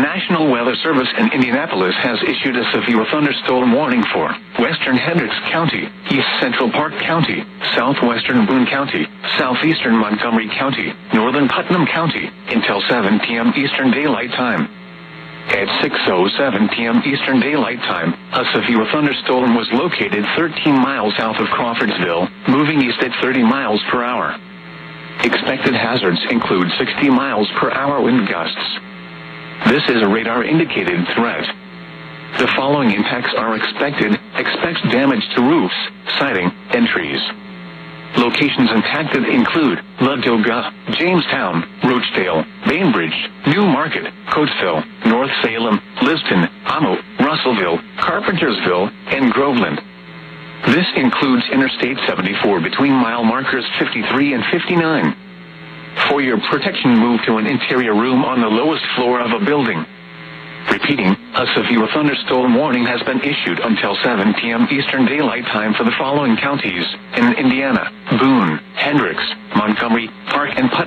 National Weather Service in Indianapolis has issued a severe thunderstorm warning for western Hendricks County, east central Park County, southwestern Boone County, southeastern Montgomery County, northern Putnam County, until 7 p.m. Eastern Daylight Time. At 6:07 p.m. Eastern Daylight Time, a severe thunderstorm was located 13 miles south of Crawfordsville, moving east at 30 miles per hour. Expected hazards include 60 miles per hour wind gusts. This is a radar-indicated threat. The following impacts are expected. Expect damage to roofs, siding, and trees. Locations impacted include Ladoga, Jamestown, Roachdale, Bainbridge, New Market, Coatesville, North Salem, Liston, Amo, Russellville, Carpentersville, and Groveland. This includes Interstate 74 between mile markers 53 and 59. For your protection, move to an interior room on the lowest floor of a building. Repeating, a severe thunderstorm warning has been issued until 7 p.m. Eastern Daylight Time for the following counties in Indiana: Boone, Hendricks, Montgomery, Park, and Putnam.